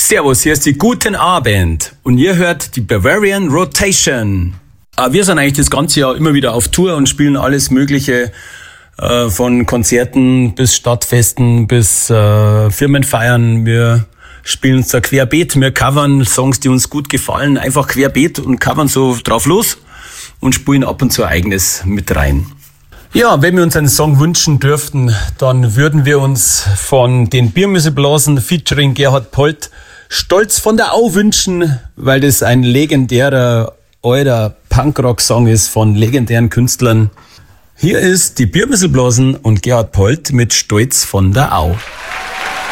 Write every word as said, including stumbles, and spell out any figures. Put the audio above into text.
Servus, hier ist die Guten Abend und ihr hört die Bavarian Rotation. Wir sind eigentlich das ganze Jahr immer wieder auf Tour und spielen alles Mögliche, äh, von Konzerten bis Stadtfesten bis äh, Firmenfeiern. Wir spielen uns da querbeet, wir covern Songs, die uns gut gefallen, einfach querbeet und covern so drauf los und spielen ab und zu eigenes mit rein. Ja, wenn wir uns einen Song wünschen dürften, dann würden wir uns von den Biermüsselblasen featuring Gerhard Polt Stolz von der Au wünschen, weil das ein legendärer alter Punkrock-Song ist von legendären Künstlern. Hier ist die Biermüsselblasen und Gerhard Polt mit Stolz von der Au.